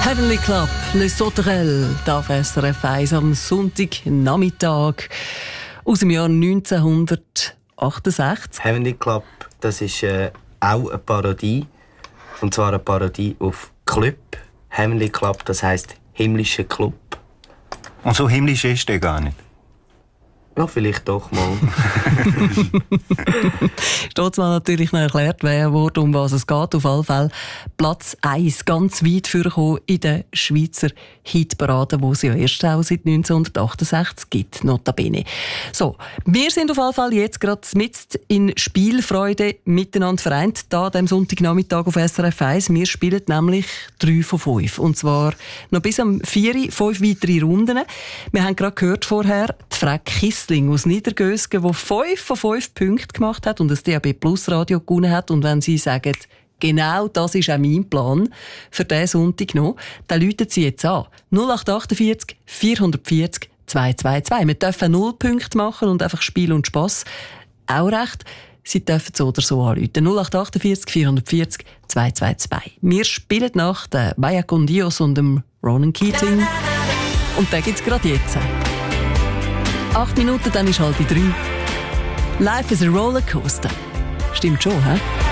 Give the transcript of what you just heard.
Heavenly Club, Les Sauterelles, da auf SRF 1 am Sonntagnachmittag aus dem Jahr 1968. Heavenly Club, das ist auch eine Parodie. Und zwar eine Parodie auf Club. Heavenly Club, das heisst himmlischer Club. Und so himmlisch ist der gar nicht? Ja, vielleicht doch mal. Steht zwar natürlich noch erklärt worden, um was es geht. Auf alle Fälle Platz 1, ganz weit vorgekommen in der Schweizer Hitparade, die es ja erst auch seit 1968 gibt, notabene. So, wir sind auf alle Fälle jetzt gerade mitten in Spielfreude miteinander vereint, hier an diesem Sonntagnachmittag auf SRF 1. Wir spielen nämlich 3 von 5. Und zwar noch bis am 4 5 weitere Runden. Wir haben gerade gehört vorher, die Frau Kissling aus Niedergösgen, die 5 von 5 Punkten gemacht hat und das DAB Plus Radio gewonnen hat. Und wenn Sie sagen, genau das ist auch mein Plan für diesen Sonntag noch, dann rufen Sie jetzt an. 0848 440 222. Wir dürfen 0 Punkte machen und einfach Spiel und Spass. Auch recht. Sie dürfen so oder so anrufen. 0848 440 222. Wir spielen nach den Vaya con Dios und dem Ronan Keating. Und den gibt es gerade jetzt. 8 Minuten, dann ist 2:30. Life is a Rollercoaster. Stimmt schon, hä?